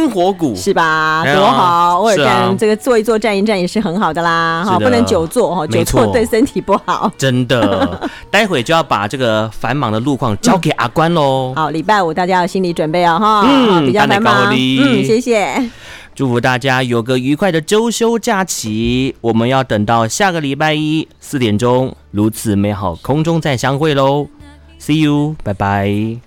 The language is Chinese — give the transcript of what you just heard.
生活股， 是吧？多好，偶尔干这个坐一坐站一站也是很好的啦，不能久坐，久坐对身体不好。 真的，待会就要把这个繁忙的路况交给阿关喽。 好，礼拜五大家有心理准备哦，哈，比较繁忙。谢谢。 祝福大家有个愉快的周休假期，我们要等到下个礼拜一4点钟，如此美好空中再相会喽。See you， 拜拜。